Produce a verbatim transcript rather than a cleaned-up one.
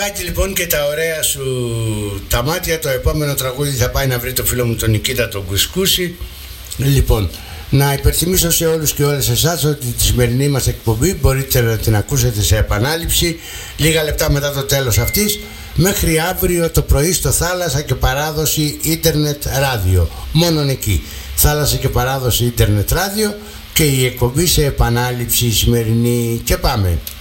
Μιχαλάκη, λοιπόν, και τα ωραία σου τα μάτια. Το επόμενο τραγούδι θα πάει να βρει το φίλο μου τον Νικήτα τον Κουσκούση. Λοιπόν, να υπενθυμίσω σε όλους και όλες εσάς ότι τη σημερινή μας εκπομπή μπορείτε να την ακούσετε σε επανάληψη λίγα λεπτά μετά το τέλος αυτής, μέχρι αύριο το πρωί στο Θάλασσα και Παράδοση Ίντερνετ Ράδιο. Μόνον εκεί, Θάλασσα και Παράδοση Ίντερνετ Ράδιο, και η εκπομπή σε επανάληψη σημερινή. Και πάμε.